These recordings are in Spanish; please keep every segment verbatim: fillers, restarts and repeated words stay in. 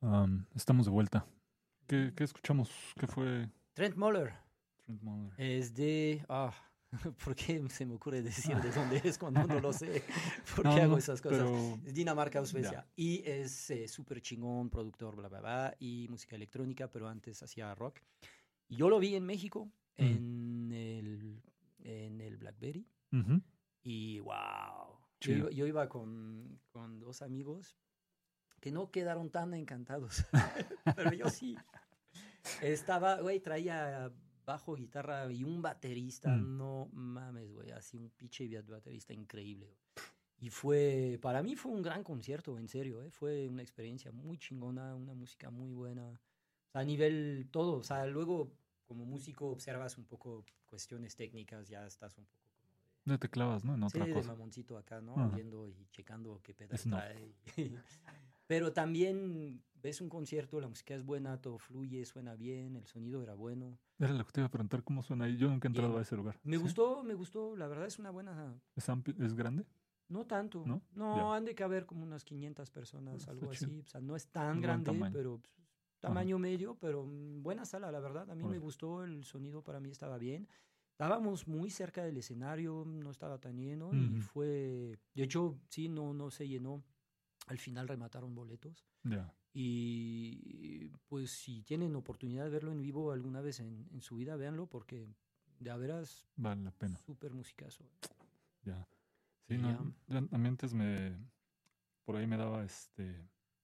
Um, estamos de vuelta. ¿Qué, qué escuchamos? ¿Qué fue? Trent Moller. Trent Moller. Es de... Ah, ¿por qué se me ocurre decir de dónde es cuando no lo sé? ¿Por qué No, hago no, esas cosas? pero- Es Dinamarca o Suecia. Ya. Y es eh, súper chingón, productor, bla, bla, bla, y música electrónica, pero antes hacía rock. Y yo lo vi en México, Mm. en, el, en el Blackberry. Ujú. Y wow. Yo Chido. iba, yo iba con, con dos amigos que no quedaron tan encantados, pero yo sí. Estaba, güey, traía bajo, guitarra y un baterista, Mm. no mames, güey, así un pinche baterista increíble, güey. Y fue, para mí fue un gran concierto, en serio, ¿eh? Fue una experiencia muy chingona, una música muy buena. O sea, a nivel todo, o sea, luego como músico observas un poco cuestiones técnicas, ya estás un poco como de... Ya te clavas, ¿no? En Sí, otra de cosa. mamoncito acá, ¿no? Ajá. Oyendo y checando qué pedal Snob. trae. Pero también ves un concierto, la música es buena, todo fluye, suena bien, el sonido era bueno. Era lo que te iba a preguntar, ¿cómo suena ahí? Yo nunca he entrado Bien. a ese lugar. Me ¿Sí? gustó, me gustó, la verdad es una buena... ¿Es, ampli- es grande? No tanto, ¿No? no, Ya. han de caber como unas quinientas personas, Está algo chido. así. O sea, no es tan Es buen grande, tamaño. pero pues, tamaño medio, pero mm, buena sala, la verdad. A mí me Órale. gustó, el sonido para mí estaba bien. Estábamos muy cerca del escenario, no estaba tan lleno y Ujú. fue... De hecho, sí, no, no se llenó. Al final remataron boletos. Ya. Y pues si tienen oportunidad de verlo en vivo alguna vez en, en su vida, véanlo porque de a veras Vale la pena. súper musicazo. Ya. Sí, Y no, ya. yo- a mí antes me... Por ahí me daba este...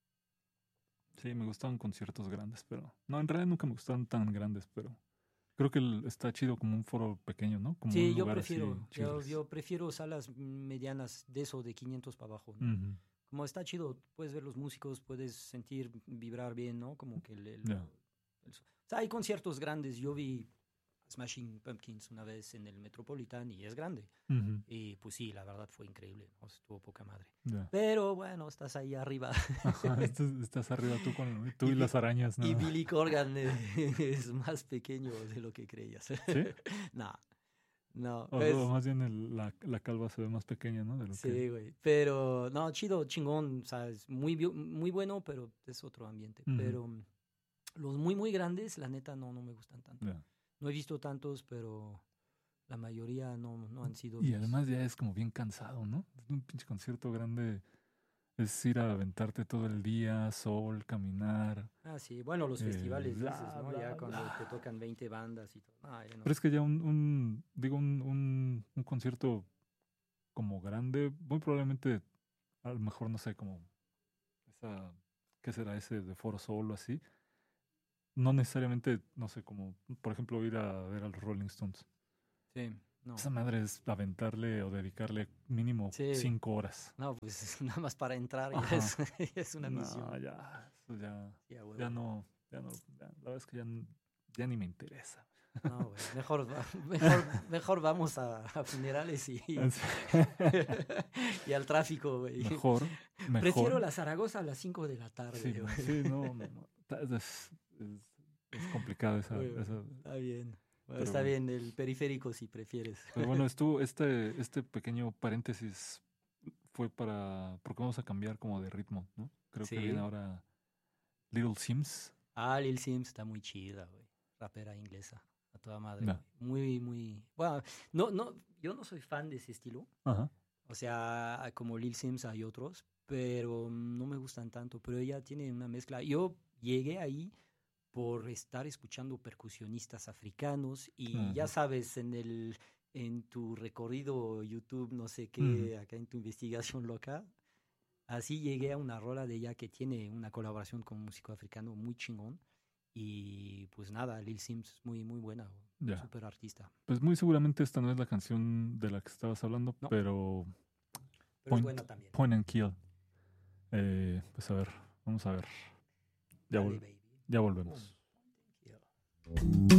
Sí, me gustaban conciertos grandes, pero... No, en realidad nunca me gustaban tan grandes, pero... Creo que el- está chido como un foro pequeño, ¿no? Como un Sí, yo lugar así prefiero, yo, chirris. yo prefiero salas medianas de eso, de quinientos para abajo, ¿no? Ujú. Como está chido, puedes ver los músicos, puedes sentir, vibrar bien, ¿no? Como que el... el- Ya. el so- o sea, hay conciertos grandes, yo vi Smashing Pumpkins una vez en el Metropolitan y es grande. Ujú. Y pues sí, la verdad fue increíble, ¿no? Estuvo poca madre. Ya. Pero bueno, estás ahí arriba. Ajá, estás, estás arriba tú con tú y, Y las Bi- arañas, ¿no? Y Billy Corgan eh, es más pequeño de lo que creías. ¿Sí? No, no. O, Es, o más bien el- la, la calva se ve más pequeña, ¿no? De lo que... sí, güey. Pero no, chido, chingón. O sea, es muy, bio- muy bueno, pero es otro ambiente. Ujú. Pero mm, los muy, muy grandes, la neta, no, no me gustan tanto. Ya. No he visto tantos, pero la mayoría no, no han sido Y mis- además ya es como bien cansado, ¿no? Un pinche concierto grande es ir a aventarte todo el día, sol, caminar. Ah, sí. Bueno, los Eh, festivales, bla, dices, ¿no? bla, Ya cuando bla. te tocan veinte bandas y todo. Ah, ya no. Pero es que ya un, un digo, un, un, un concierto como grande, muy probablemente, a lo mejor, no sé, como esa, ¿qué será ese de Foro Sol o así? No necesariamente, no sé, como, por ejemplo, ir a ver a los Rolling Stones. Sí, no. Esa madre es aventarle o dedicarle mínimo Sí. cinco horas. No, pues nada más para entrar ya Ajá. es, ya es una No, misión. ya, eso ya, Sí, a huevo. ya no, ya no, ya- la verdad es que ya, n- ya ni me interesa. No, güey. Mejor, va- mejor, mejor vamos a, a funerales y, y al tráfico, güey. Mejor, mejor. Prefiero la Zaragoza a las cinco de la tarde, Sí, güey. sí, no, no, no. Ta- Es, es, es complicado esa, Güey, esa- Está bien. Bueno, Pero está bueno. bien el periférico si prefieres. Pero bueno, estuvo este, este pequeño paréntesis fue para, porque vamos a cambiar como de ritmo, ¿no? Creo que Sí. viene ahora Little Sims. Ah, Lil Sims está muy chida, güey. Rapera inglesa. A toda madre. No. Güey. Muy, muy. Bueno, no, no, yo no soy fan de ese estilo. Ajá. O sea, como Lil Sims hay otros, pero no me gustan tanto. Pero ella tiene una mezcla. Yo llegué ahí por estar escuchando percusionistas africanos y ya Ujú. sabes, en el en tu recorrido YouTube, no sé qué, Ujú. acá en tu investigación loca, así llegué a una rola de ella que tiene una colaboración con un músico africano muy chingón. Y pues nada, Lil Sims es muy, muy buena, Ya. súper artista. Pues muy seguramente esta no es la canción de la que estabas hablando, No. pero Pero Point, es buena también. Point and Kill. Eh, pues a ver, vamos a ver. Ya, Dale, vol- baby. ya volvemos. Boom. Yeah.